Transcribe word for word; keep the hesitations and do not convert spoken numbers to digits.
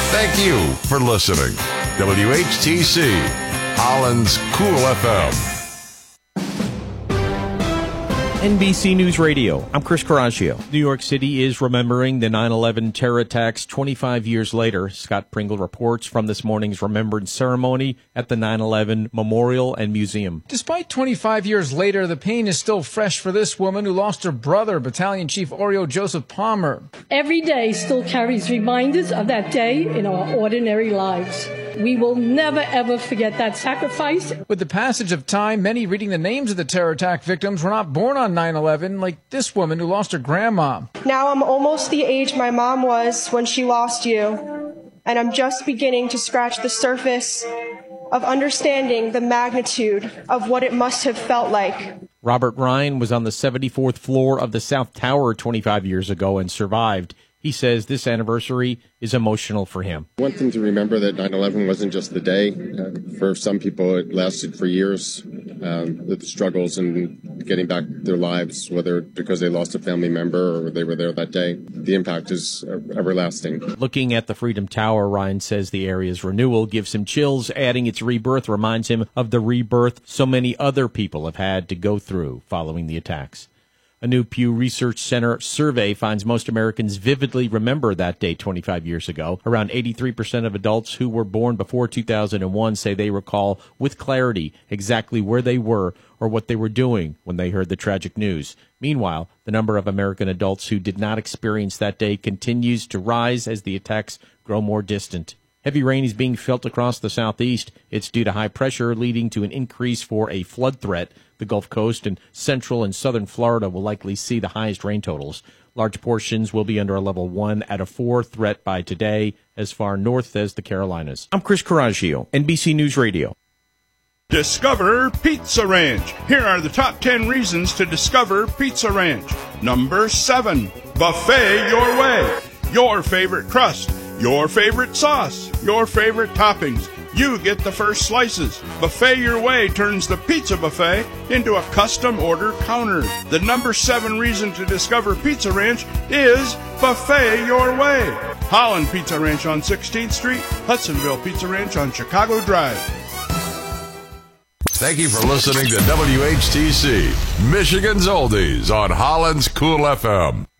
Thank you for listening. W H T C, Holland's Cool F M. N B C News Radio. I'm Chris Coraggio. New York City is remembering the nine eleven terror attacks twenty-five years later. Scott Pringle reports from this morning's remembrance ceremony at the nine eleven Memorial and Museum. Despite twenty-five years later, the pain is still fresh for this woman who lost her brother, Battalion Chief Oreo Joseph Palmer. Every day still carries reminders of that day in our ordinary lives. We will never, ever forget that sacrifice. With the passage of time, many reading the names of the terror attack victims were not born on nine eleven, like this woman who lost her grandma. Now I'm almost the age my mom was when she lost you, and I'm just beginning to scratch the surface of understanding the magnitude of what it must have felt like. Robert Ryan was on the seventy-fourth floor of the South Tower twenty-five years ago and survived. He says this anniversary is emotional for him. One thing to remember that nine eleven wasn't just the day. Uh, for some people, it lasted for years. Um, the struggles and getting back their lives, whether because they lost a family member or they were there that day. The impact is uh, everlasting. Looking at the Freedom Tower, Ryan says the area's renewal gives him chills, adding its rebirth reminds him of the rebirth so many other people have had to go through following the attacks. A new Pew Research Center survey finds most Americans vividly remember that day twenty-five years ago. Around eighty-three percent of adults who were born before two thousand one say they recall with clarity exactly where they were or what they were doing when they heard the tragic news. Meanwhile, the number of American adults who did not experience that day continues to rise as the attacks grow more distant. Heavy rain is being felt across the southeast. It's due to high pressure, leading to an increase for a flood threat. The Gulf Coast and central and southern Florida will likely see the highest rain totals. Large portions will be under a level one out of four threat by today, as far north as the Carolinas. I'm Chris Coraggio, N B C News Radio. Discover Pizza Ranch. Here are the top ten reasons to discover Pizza Ranch. Number seven, buffet your way. Your favorite crust, your favorite sauce, your favorite toppings. You get the first slices. Buffet Your Way turns the pizza buffet into a custom order counter. The number seven reason to discover Pizza Ranch is Buffet Your Way. Holland Pizza Ranch on sixteenth Street, Hudsonville Pizza Ranch on Chicago Drive. Thank you for listening to W H T C, Michigan's Oldies on Holland's Cool F M.